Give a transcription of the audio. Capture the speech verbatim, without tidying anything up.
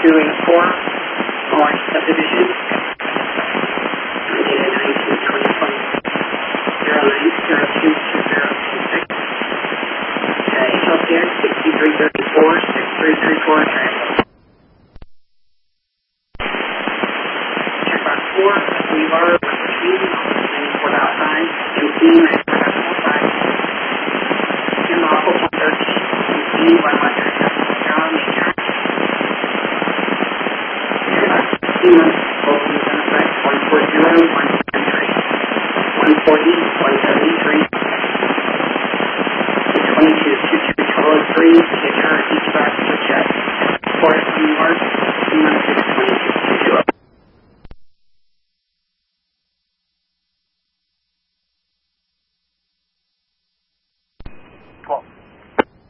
two eighty-four, Orange Subdivision. Data nineteen twenty twenty zero nine zero two two zero two six. H L T X sixty-three thirty-four six three three four transit. Check box four, Weaver, Machine, Port outside, M C, Professional side. Jim Awful, one thirteen, M C, one hundred, John, Major. Check box sixty-one, Open Gun Effect, one forty, one three, one forty, one seventy-three,